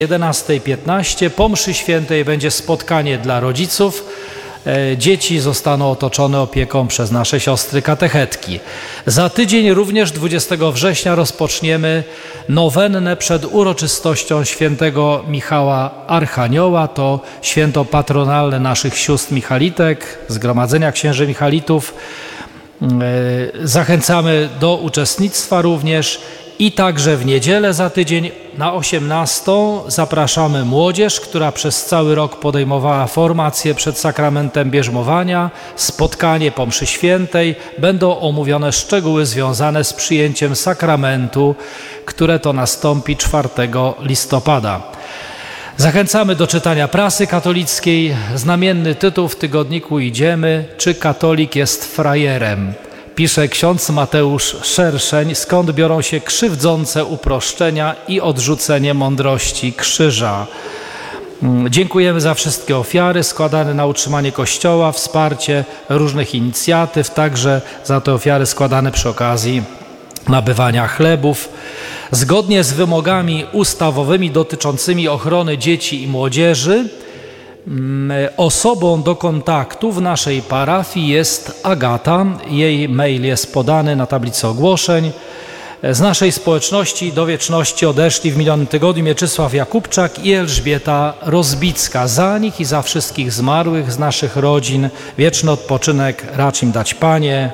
11:15 po mszy świętej będzie spotkanie dla rodziców. Dzieci zostaną otoczone opieką przez nasze siostry katechetki. Za tydzień, również 20 września, rozpoczniemy nowennę przed uroczystością świętego Michała Archanioła. To święto patronalne naszych sióstr Michalitek, Zgromadzenia Księży Michalitów. Zachęcamy do uczestnictwa również. I także w niedzielę za tydzień na 18:00 zapraszamy młodzież, która przez cały rok podejmowała formację przed sakramentem bierzmowania, spotkanie po mszy świętej. Będą omówione szczegóły związane z przyjęciem sakramentu, które to nastąpi 4 listopada. Zachęcamy do czytania prasy katolickiej. Znamienny tytuł w tygodniku Idziemy: Czy katolik jest frajerem? Pisze ksiądz Mateusz Szerszeń, skąd biorą się krzywdzące uproszczenia i odrzucenie mądrości krzyża. Dziękujemy za wszystkie ofiary składane na utrzymanie Kościoła, wsparcie różnych inicjatyw, także za te ofiary składane przy okazji nabywania chlebów. Zgodnie z wymogami ustawowymi dotyczącymi ochrony dzieci i młodzieży, osobą do kontaktu w naszej parafii jest Agata. Jej mail jest podany na tablicy ogłoszeń. Z naszej społeczności do wieczności odeszli w minionym tygodniu Mieczysław Jakubczak i Elżbieta Rozbicka. Za nich i za wszystkich zmarłych z naszych rodzin wieczny odpoczynek racz im dać, Panie.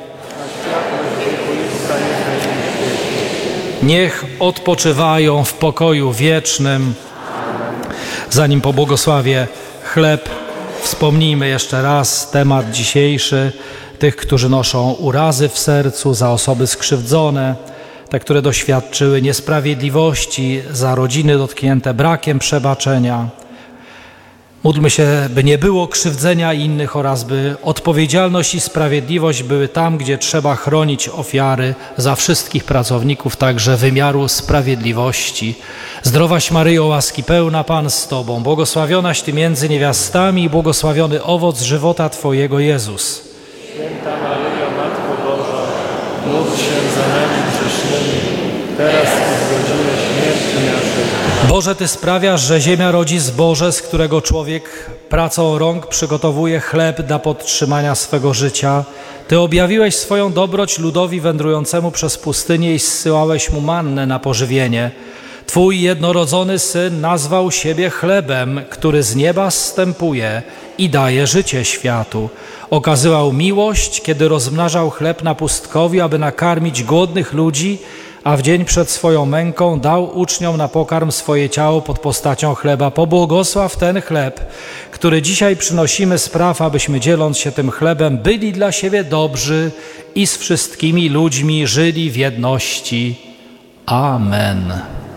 Niech odpoczywają w pokoju wiecznym. Zanim pobłogosławię chleb, wspomnijmy jeszcze raz temat dzisiejszy: tych, którzy noszą urazy w sercu, za osoby skrzywdzone, te, które doświadczyły niesprawiedliwości, za rodziny dotknięte brakiem przebaczenia. Módlmy się, by nie było krzywdzenia innych oraz by odpowiedzialność i sprawiedliwość były tam, gdzie trzeba chronić ofiary, za wszystkich pracowników także wymiaru sprawiedliwości. Zdrowaś Maryjo, łaski pełna, Pan z Tobą, błogosławionaś Ty między niewiastami i błogosławiony owoc żywota Twojego, Jezus. Święta Maryjo, Matko Boża, módl się za nami grzesznymi, teraz i w godzinę śmierci naszej. Boże, Ty sprawiasz, że ziemia rodzi zboże, z którego człowiek pracą rąk przygotowuje chleb dla podtrzymania swego życia. Ty objawiłeś swoją dobroć ludowi wędrującemu przez pustynię i zsyłałeś mu mannę na pożywienie. Twój jednorodzony Syn nazwał siebie chlebem, który z nieba zstępuje i daje życie światu. Okazywał miłość, kiedy rozmnażał chleb na pustkowiu, aby nakarmić głodnych ludzi, a w dzień przed swoją męką dał uczniom na pokarm swoje ciało pod postacią chleba. Pobłogosław ten chleb, który dzisiaj przynosimy, spraw, abyśmy dzieląc się tym chlebem byli dla siebie dobrzy i z wszystkimi ludźmi żyli w jedności. Amen.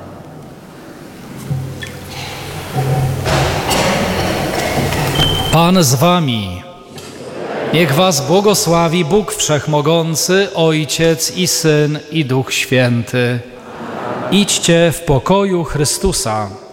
Pan z wami. Niech was błogosławi Bóg Wszechmogący, Ojciec i Syn i Duch Święty. Idźcie w pokoju Chrystusa.